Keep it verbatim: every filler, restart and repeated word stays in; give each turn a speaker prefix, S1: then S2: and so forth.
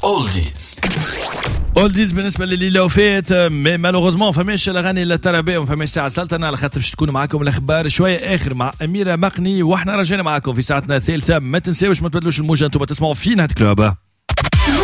S1: اولديز.
S2: اولديز بالنسبه لليله وفات، مي مالوغوزمون فماش الاغاني اللي ترى وما فماش ساعه سلطنه، على خاطر باش تكونوا معاكم الاخبار شويه اخر مع اميره مقني، واحنا رجعنا معاكم في ساعتنا الثالثه. ما تنساوش ما تبدلوش الموجه، انتم تسمعوا في نهايه كلوب.